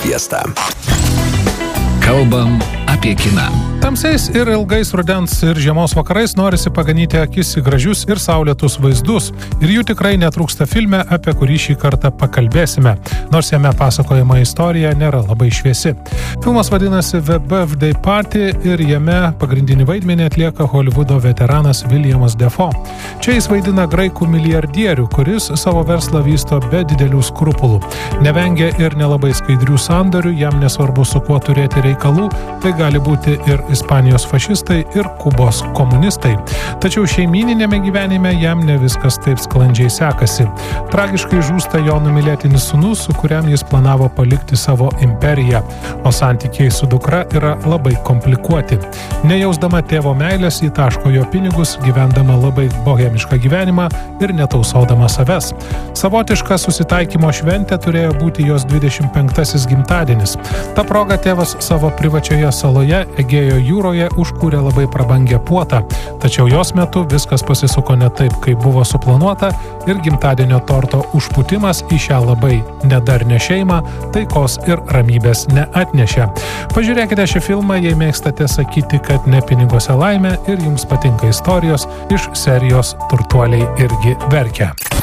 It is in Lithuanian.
Fiesta. Kalbam apie kiną. Tamsiais ir ilgais rudens ir žiemos vakarais norisi paganyti akis į gražius ir saulėtus vaizdus. Ir jų tikrai netrūksta filme, apie kurį šį kartą pakalbėsime. Nors jame pasakojama istorija nėra labai šviesi. Filmas vadinasi The Birthday Party ir jame pagrindinį vaidmenį atlieka Hollywoodo veteranas Williamas Dafoe. Čia jis vaidina graikų milijardierių, kuris savo verslą vysto be didelių skrupulų. Nevengia ir nelabai skaidrių sandorių, jam nesvarbu su kuo turėti reikalų, tai gali būti ir Ispanijos fašistai ir Kubos komunistai. Tačiau šeimyninėme gyvenime jam ne viskas taip sklandžiai sekasi. Tragiškai žūsta jo numylėtinis sūnus, su kuriam jis planavo palikti savo imperiją, o santykiai su dukra yra labai komplikuoti. Nejausdama tėvo meilės, ji taško jo pinigus, gyvendama labai bohemišką gyvenimą ir netausodama savęs. Savotiška susitaikymo šventė turėjo būti jos 25-asis gimtadienis. Ta proga tėvas savo privačioje saloje Egėjo jūroje užkūrė labai prabangę puotą, tačiau jos metu viskas pasisuko ne taip, kaip buvo suplanuota ir gimtadienio torto užpūtimas į šią labai nedarnią šeimą taikos ir ramybės neatnešė. Pažiūrėkite šį filmą, jei mėgstate sakyti, kad ne piniguose laimė ir jums patinka istorijos iš serijos Turtuoliai irgi verkia.